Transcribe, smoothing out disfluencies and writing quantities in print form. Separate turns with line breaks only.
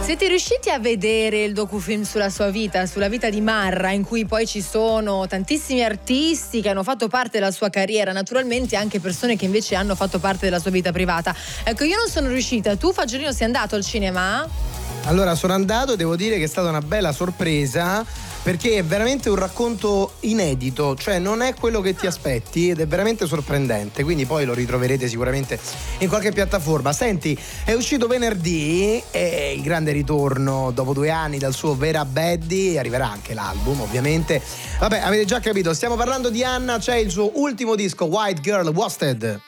Siete riusciti a vedere il docufilm sulla sua vita, sulla vita di Marra, in cui poi ci sono tantissimi artisti che hanno fatto parte della sua carriera, naturalmente anche persone che invece hanno fatto parte della sua vita privata? Ecco, io non sono riuscita. Tu, Fagiolino, sei andato al cinema?
Allora, sono andato e devo dire che è stata una bella sorpresa, perché è veramente un racconto inedito, cioè non è quello che ti aspetti ed è veramente sorprendente, quindi poi lo ritroverete sicuramente in qualche piattaforma. Senti, è uscito venerdì, è il grande ritorno dopo 2 anni dal suo Vera Baddy, arriverà anche l'album ovviamente. Vabbè, avete già capito, stiamo parlando di Anna, c'è il suo ultimo disco, White Girl Wasted.